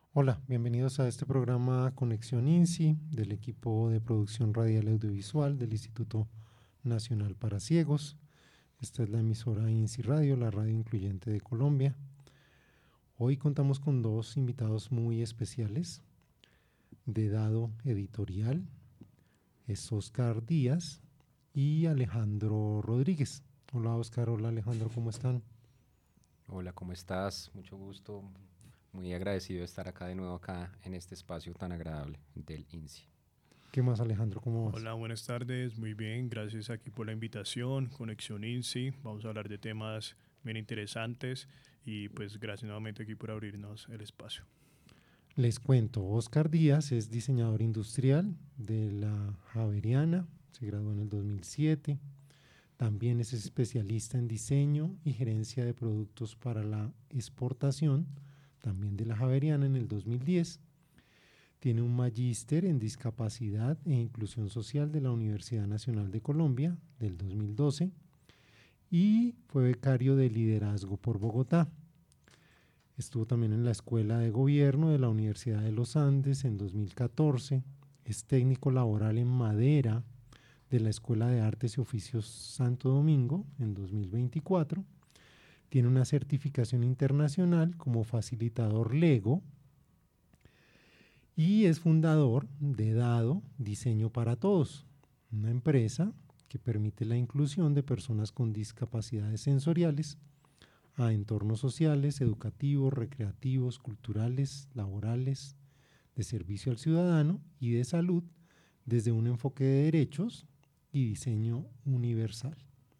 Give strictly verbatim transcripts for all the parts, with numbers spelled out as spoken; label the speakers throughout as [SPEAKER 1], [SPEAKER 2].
[SPEAKER 1] Hola, bienvenidos a este programa Conexión INSI del equipo de producción radial audiovisual del Instituto Nacional para Ciegos. Esta es la emisora INSI Radio, la radio incluyente de Colombia. Hoy contamos con dos invitados muy especiales de Dado Editorial. Es Oscar Díaz y Alejandro Rodríguez. Hola Oscar, hola Alejandro, ¿cómo están?
[SPEAKER 2] Hola, ¿cómo estás? Mucho gusto. Muy agradecido de estar acá de nuevo acá en este espacio tan agradable del INSI.
[SPEAKER 1] ¿Qué más Alejandro, cómo vas?
[SPEAKER 3] Hola, buenas tardes, muy bien, gracias aquí por la invitación, Conexión INSI, vamos a hablar de temas bien interesantes y pues gracias nuevamente aquí por abrirnos el espacio.
[SPEAKER 1] Les cuento, Oscar Díaz es diseñador industrial de la Javeriana, se graduó en el dos mil siete. También es especialista en diseño y gerencia de productos para la exportación, también de la Javeriana en el dos mil diez. Tiene un magíster en discapacidad e inclusión social de la Universidad Nacional de Colombia del dos mil doce y fue becario de liderazgo por Bogotá. Estuvo también en la Escuela de Gobierno de la Universidad de los Andes en dos mil catorce. Es técnico laboral en madera de la Escuela de Artes y Oficios Santo Domingo en dos mil veinticuatro. Tiene una certificación internacional como facilitador Lego y es fundador de Dado Diseño para Todos, una empresa que permite la inclusión de personas con discapacidades sensoriales a entornos sociales, educativos, recreativos, culturales, laborales, de servicio al ciudadano y de salud desde un enfoque de derechos y diseño universal.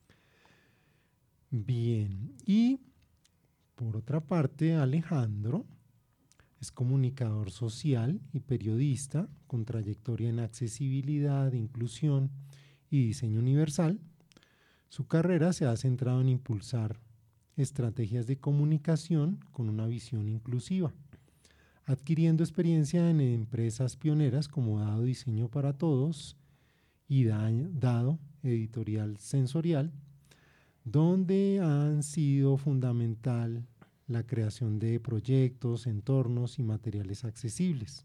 [SPEAKER 1] Bien, y por otra parte, Alejandro es comunicador social y periodista con trayectoria en accesibilidad, inclusión y diseño universal. Su carrera se ha centrado en impulsar estrategias de comunicación con una visión inclusiva, adquiriendo experiencia en empresas pioneras como Dado Diseño para Todos y Dado Editorial Sensorial, donde han sido fundamental la creación de proyectos, entornos y materiales accesibles.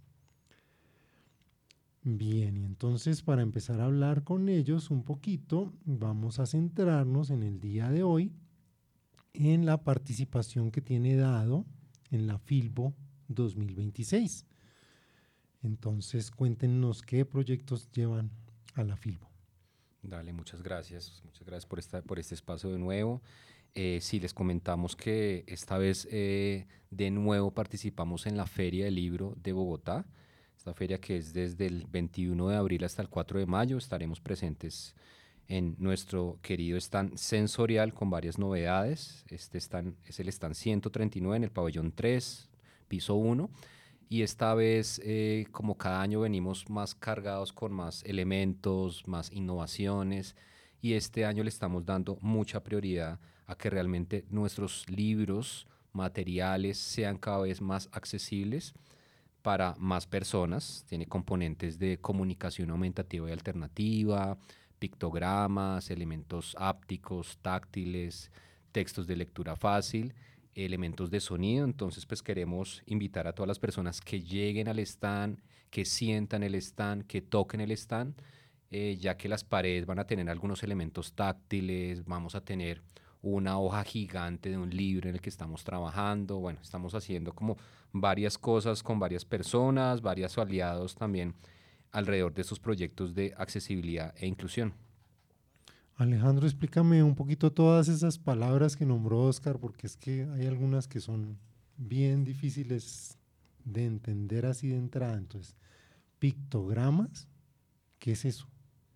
[SPEAKER 1] Bien, y entonces para empezar a hablar con ellos un poquito, vamos a centrarnos en el día de hoy en la participación que tiene Dado en la Filbo dos mil veintiséis. Entonces, cuéntenos qué proyectos llevan a la Filbo.
[SPEAKER 2] Dale, muchas gracias. Muchas gracias por, esta, por este espacio de nuevo. Eh, sí, les comentamos que esta vez eh, de nuevo participamos en la Feria del Libro de Bogotá. Esta feria que es desde el veintiuno de abril hasta el cuatro de mayo. Estaremos presentes en nuestro querido stand sensorial con varias novedades. Este stand es el stand ciento treinta y nueve en el pabellón tres, piso uno. Y esta vez, eh, como cada año, venimos más cargados con más elementos, más innovaciones. Y este año le estamos dando mucha prioridad a que realmente nuestros libros, materiales, sean cada vez más accesibles para más personas. Tiene componentes de comunicación aumentativa y alternativa, pictogramas, elementos ápticos, táctiles, textos de lectura fácil, elementos de sonido. Entonces, pues queremos invitar a todas las personas que lleguen al stand, que sientan el stand, que toquen el stand, eh, ya que las paredes van a tener algunos elementos táctiles, vamos a tener una hoja gigante de un libro en el que estamos trabajando. Bueno, estamos haciendo como varias cosas con varias personas, varios aliados también alrededor de estos proyectos de accesibilidad e inclusión.
[SPEAKER 1] Alejandro, explícame un poquito todas esas palabras que nombró Oscar, porque es que hay algunas que son bien difíciles de entender así de entrada. Entonces, pictogramas, ¿qué es eso?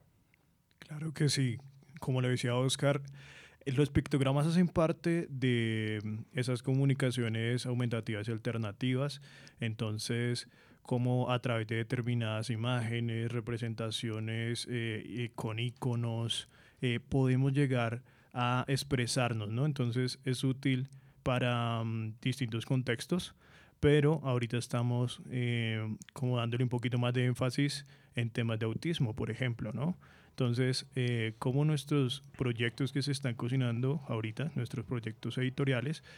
[SPEAKER 3] Claro que sí, como le decía Oscar, eh, los pictogramas hacen parte de mm, esas comunicaciones aumentativas y alternativas, entonces como a través de determinadas imágenes, representaciones eh, eh, con iconos, eh, podemos llegar a expresarnos, ¿no? Entonces es útil para um, distintos contextos, pero ahorita estamos eh, como dándole un poquito más de énfasis en temas de autismo, por ejemplo, ¿no? Entonces, eh, como nuestros proyectos que se están cocinando ahorita, nuestros proyectos editoriales,